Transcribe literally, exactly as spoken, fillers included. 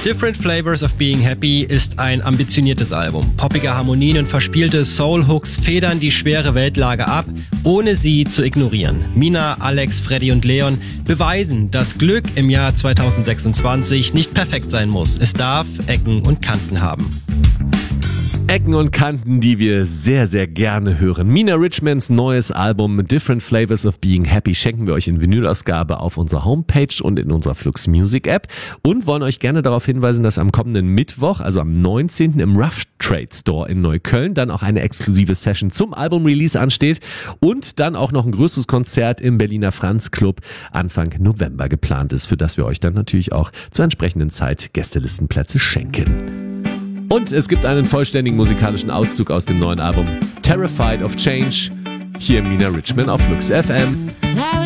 Different Flavors of Being Happy ist ein ambitioniertes Album. Poppige Harmonien und verspielte Soul-Hooks federn die schwere Weltlage ab, ohne sie zu ignorieren. Mina, Alex, Freddy und Leon beweisen, dass Glück im Jahr zweitausendsechsundzwanzig nicht perfekt sein muss. Es darf Ecken und Kanten haben. Ecken und Kanten, die wir sehr, sehr gerne hören. Mina Richmans neues Album Different Flavors of Being Happy schenken wir euch in Vinylausgabe auf unserer Homepage und in unserer Flux Music App und wollen euch gerne darauf hinweisen, dass am kommenden Mittwoch, also am neunzehnten im Rough Trade Store in Neukölln dann auch eine exklusive Session zum Album-Release ansteht und dann auch noch ein größeres Konzert im Berliner Franz Club Anfang November geplant ist, für das wir euch dann natürlich auch zur entsprechenden Zeit Gästelistenplätze schenken. Und es gibt einen vollständigen musikalischen Auszug aus dem neuen Album Terrified of Change, hier Mina Richman auf Flux F M.